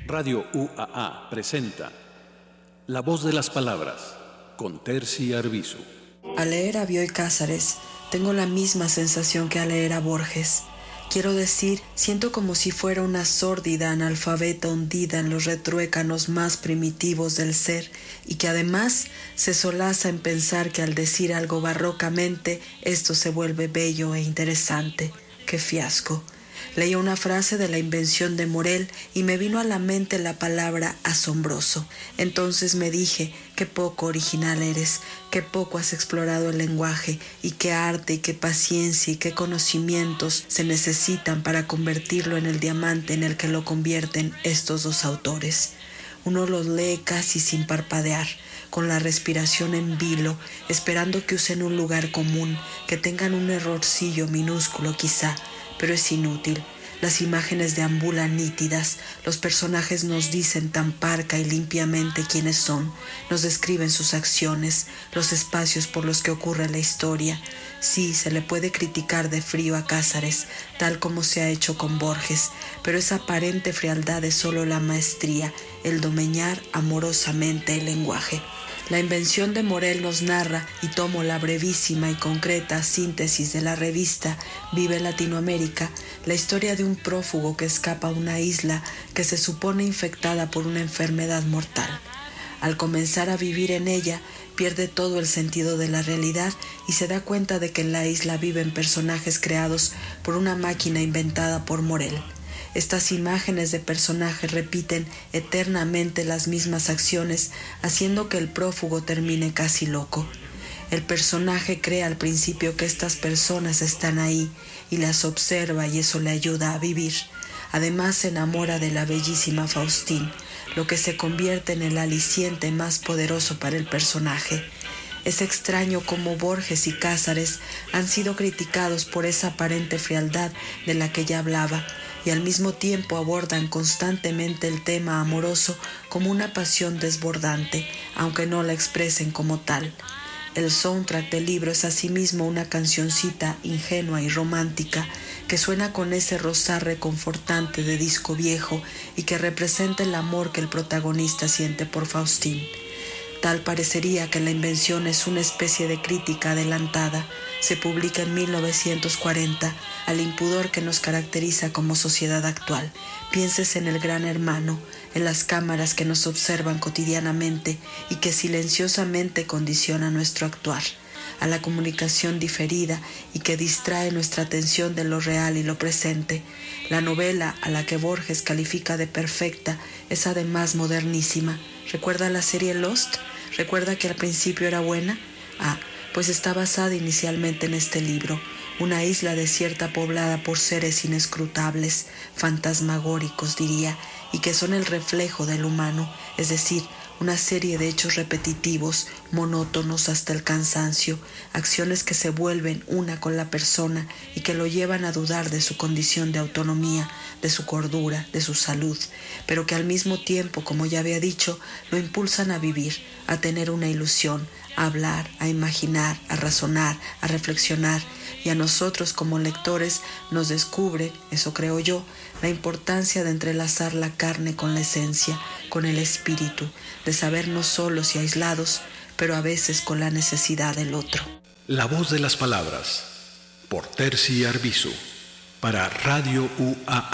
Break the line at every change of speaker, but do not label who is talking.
Radio UAA presenta La Voz de las Palabras con Terci Arbizu.
Al leer a Bioy Cáceres, tengo la misma sensación que al leer a Borges. Quiero decir, siento como si fuera una sórdida analfabeta hundida en los retruécanos más primitivos del ser y que además se solaza en pensar que al decir algo barrocamente, esto se vuelve bello e interesante. ¡Qué fiasco! Leí una frase de la invención de Morel y me vino a la mente la palabra asombroso. Entonces me dije, qué poco original eres, qué poco has explorado el lenguaje y qué arte y qué paciencia y qué conocimientos se necesitan para convertirlo en el diamante en el que lo convierten estos dos autores. Uno los lee casi sin parpadear, con la respiración en vilo, esperando que usen un lugar común, que tengan un errorcillo minúsculo quizá, pero es inútil. Las imágenes deambulan nítidas, los personajes nos dicen tan parca y limpiamente quiénes son, nos describen sus acciones, los espacios por los que ocurre la historia. Sí, se le puede criticar de frío a Cáceres, tal como se ha hecho con Borges, pero esa aparente frialdad es solo la maestría, el domeñar amorosamente el lenguaje. La invención de Morel nos narra, y tomo la brevísima y concreta síntesis de la revista Vive Latinoamérica, la historia de un prófugo que escapa a una isla que se supone infectada por una enfermedad mortal. Al comenzar a vivir en ella, pierde todo el sentido de la realidad y se da cuenta de que en la isla viven personajes creados por una máquina inventada por Morel. Estas imágenes de personajes repiten eternamente las mismas acciones, haciendo que el prófugo termine casi loco. El personaje cree al principio que estas personas están ahí y las observa y eso le ayuda a vivir. Además se enamora de la bellísima Faustín, lo que se convierte en el aliciente más poderoso para el personaje. Es extraño cómo Borges y Cáceres han sido criticados por esa aparente frialdad de la que ya hablaba, y al mismo tiempo abordan constantemente el tema amoroso como una pasión desbordante, aunque no la expresen como tal. El soundtrack del libro es asimismo una cancioncita ingenua y romántica que suena con ese rozar reconfortante de disco viejo y que representa el amor que el protagonista siente por Faustín. Tal parecería que la invención es una especie de crítica adelantada. Se publica en 1940 al impudor que nos caracteriza como sociedad actual. Pienses en el gran hermano, en las cámaras que nos observan cotidianamente y que silenciosamente condicionan nuestro actuar, a la comunicación diferida y que distrae nuestra atención de lo real y lo presente. La novela, a la que Borges califica de perfecta, es además modernísima. ¿Recuerda la serie Lost? ¿Recuerda que al principio era buena? Pues está basada inicialmente en este libro, una isla desierta poblada por seres inescrutables, fantasmagóricos diría, y que son el reflejo del humano, es decir, una serie de hechos repetitivos, monótonos hasta el cansancio, acciones que se vuelven una con la persona y que lo llevan a dudar de su condición de autonomía, de su cordura, de su salud, pero que al mismo tiempo, como ya había dicho, lo impulsan a vivir, a tener una ilusión, a hablar, a imaginar, a razonar, a reflexionar, y a nosotros como lectores nos descubre, eso creo yo, la importancia de entrelazar la carne con la esencia, con el espíritu, de sabernos solos y aislados, pero a veces con la necesidad del otro.
La Voz de las Palabras por Terci Arbizu para Radio UAA.